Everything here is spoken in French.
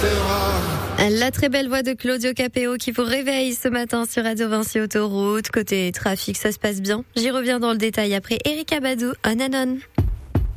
La très belle voix de Claudio Capéo qui vous réveille ce matin sur Radio Vinci Autoroute. Côté trafic, ça se passe bien. J'y reviens dans le détail après Erika Badou, On and On.